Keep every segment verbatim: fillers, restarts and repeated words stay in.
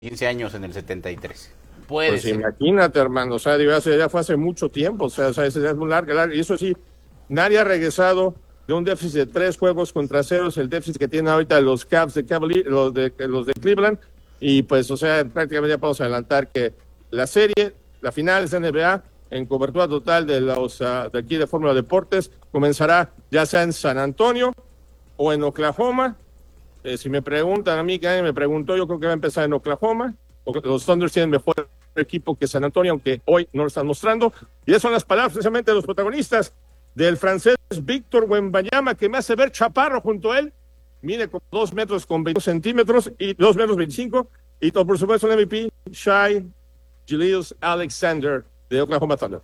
quince años en el setenta y tres. Puede Pues ser. imagínate, hermano, o sea, digo, hace- ya fue hace mucho tiempo, o sea, o sea, es, es muy largo, largo, y eso sí, nadie ha regresado de un déficit de tres juegos contra ceros, el déficit que tienen ahorita los Cavs de Cavaliers, los de, los de Cleveland, y pues, o sea, prácticamente ya podemos adelantar que la serie, la final de N B A, en cobertura total de los uh, de aquí de Fórmula Deportes, comenzará ya sea en San Antonio o en Oklahoma. Eh, si me preguntan a mí, que alguien me preguntó, yo creo que va a empezar en Oklahoma. Los Thunders tienen mejor equipo que San Antonio, aunque hoy no lo están mostrando. Y esas son las palabras precisamente de los protagonistas del francés Víctor Wembanyama, que me hace ver chaparro junto a él. Mide como dos metros con veinte centímetros y dos metros veinticinco. Y por supuesto el M V P, Shai Gilgeous-Alexander de Oklahoma Thunder.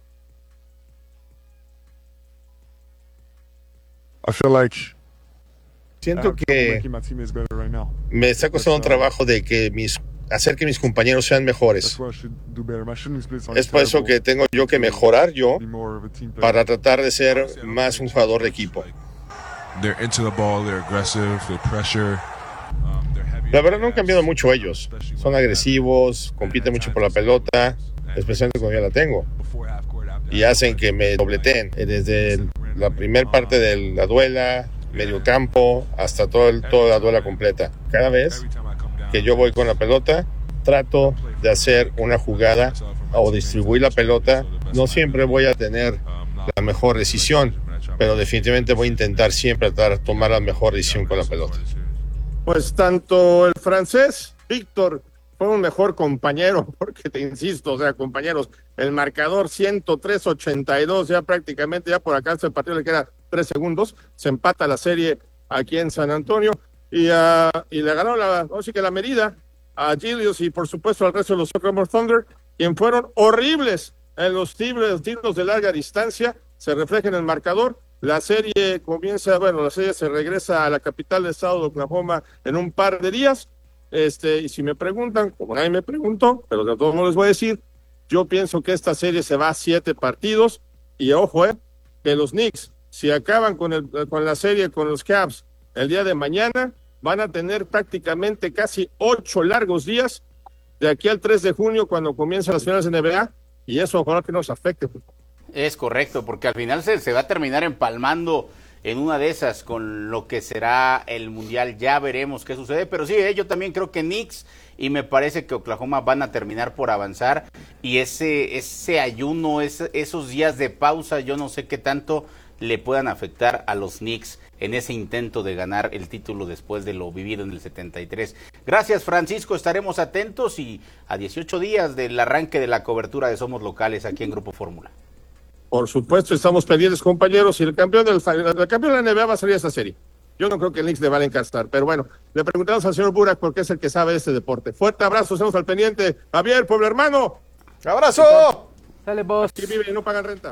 I feel like Siento que me está costando un trabajo de que mis hacer que mis compañeros sean mejores. Es por eso que tengo yo que mejorar yo para tratar de ser más un jugador de equipo. La verdad no han cambiado mucho ellos. Son agresivos, compiten mucho por la pelota, especialmente cuando ya la tengo. Y hacen que me dobleteen desde la primera parte de la duela, medio campo, hasta todo el, toda la duela completa. Cada vez que yo voy con la pelota, trato de hacer una jugada o distribuir la pelota. No siempre voy a tener la mejor decisión, pero definitivamente voy a intentar siempre tratar de tomar la mejor decisión con la pelota. Pues tanto el francés, Víctor, fue un mejor compañero, porque te insisto, o sea, compañeros, el marcador ciento tres ochenta y dos, ya prácticamente, ya por acá el partido le queda tres segundos, se empata la serie aquí en San Antonio, y, uh, y le ganó la, o sí que la medida a Gilius y por supuesto al resto de los Oklahoma Thunder, quien fueron horribles en los tiros, tiros de larga distancia, se refleja en el marcador. La serie comienza, bueno, la serie se regresa a la capital del estado de Oklahoma en un par de días. Este, y si me preguntan, como nadie me preguntó, pero de todos modos les voy a decir, yo pienso que esta serie se va a siete partidos, y ojo, eh, que los Knicks, si acaban con, el, con la serie con los Cavs el día de mañana, van a tener prácticamente casi ocho largos días de aquí al tres de junio, cuando comienzan las finales de N B A, y eso ojalá que nos afecte. Es correcto, porque al final se, se va a terminar empalmando en una de esas con lo que será el Mundial. Ya veremos qué sucede, pero sí, eh, yo también creo que Knicks y me parece que Oklahoma van a terminar por avanzar, y ese ese ayuno, ese, esos días de pausa, yo no sé qué tanto le puedan afectar a los Knicks en ese intento de ganar el título después de lo vivido en el setenta y tres. Gracias, Francisco, estaremos atentos, y a dieciocho días del arranque de la cobertura de Somos Locales aquí en Grupo Fórmula. Por supuesto, estamos pendientes, compañeros, y el campeón del el campeón de la N B A va a salir a esta serie. Yo no creo que el Knicks le van a encastar, pero bueno, le preguntamos al señor Burak porque es el que sabe de este deporte. Fuerte abrazo, estamos al pendiente. Javier, pueblo hermano. ¡Abrazo! Dale, boss. Aquí viven y no pagan renta.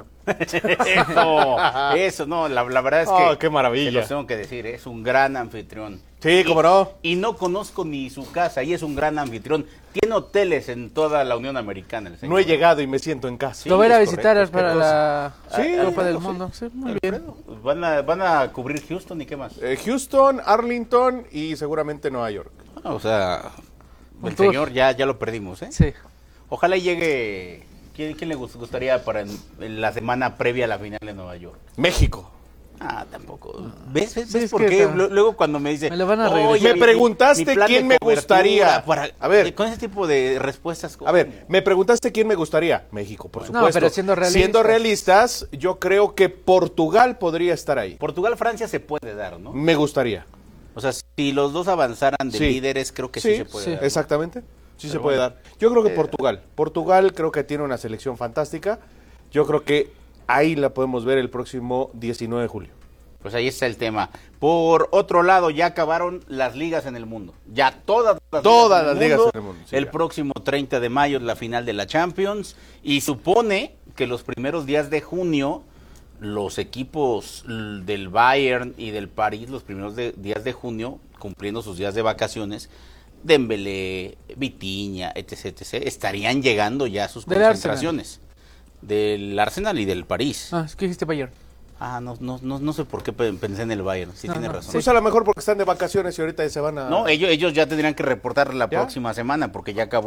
Eso, eso, no, la, la verdad es que... Oh, qué maravilla. Se los tengo que decir, es un gran anfitrión. Sí, cómo no. Y, y no conozco ni su casa, y es un gran anfitrión. Tiene hoteles en toda la Unión Americana. El señor. No he llegado y me siento en casa. Sí, Lo voy a ir a es visitar correcto, para es la Sí, Copa del sí. Mundo. Sí, muy bien. Pues van, a, van a cubrir Houston y qué más. Eh, Houston, Arlington y seguramente Nueva York. Ah, o sea, el tour. señor ya, ya lo perdimos, ¿eh? Sí. Ojalá llegue... ¿Quién, quién le gust- gustaría para en, en la semana previa a la final de Nueva York? México. Ah, tampoco. ¿Ves? ¿Ves, Sí, ves es por que qué? ta- Lu- Luego cuando me dice... Me lo van a "Oye, regresar". Me mi- preguntaste mi plan quién de me cobertura gustaría. para- A ver. Con ese tipo de respuestas... A ver, me preguntaste quién me gustaría. México, por No, supuesto. pero siendo realistas. Siendo realistas, yo creo que Portugal podría estar ahí. Portugal-Francia se puede dar, ¿no? Me gustaría. O sea, si los dos avanzaran de Sí. líderes, creo que sí, se puede sí. dar, ¿no? Exactamente. Sí Pero se puede bueno. dar. Yo creo que Eh, Portugal. Portugal creo que tiene una selección fantástica. Yo creo que ahí la podemos ver el próximo diecinueve de julio. Pues ahí está el tema. Por otro lado, ya acabaron las ligas en el mundo. Ya todas las Todas ligas, las ligas en el mundo, sí, el ya. próximo treinta de mayo es la final de la Champions. Y supone que los primeros días de junio, los equipos l- del Bayern y del París, los primeros de- días de junio, cumpliendo sus días de vacaciones, Dembélé, Vitinha, etc, etc, estarían llegando ya a sus Del concentraciones. Del Arsenal y del París. Ah, es que dijiste Bayern. Ah, no, no, no, no sé por qué pe- pensé en el Bayern, sí No, tiene no. razón. Pues a lo mejor porque están de vacaciones y ahorita se van a... No, ellos, ellos ya tendrían que reportar la ¿Ya? próxima semana porque ya acabó